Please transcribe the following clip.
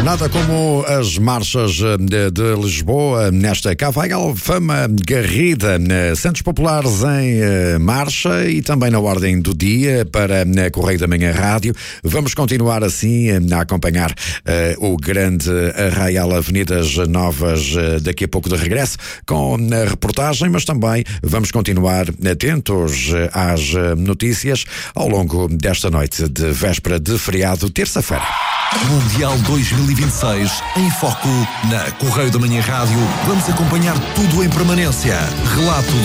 Nada como as marchas de Lisboa nesta Cavagal Fama Garrida, Santos Populares em marcha e também na ordem do dia para Correio da Manhã Rádio. Vamos continuar assim a acompanhar o grande Arraial Avenidas Novas daqui a pouco de regresso com a reportagem, mas também vamos continuar atentos às notícias ao longo desta noite de véspera de feriado, terça-feira. Mundial 2026 em foco na Correio da Manhã Rádio. Vamos acompanhar tudo em permanência. Relato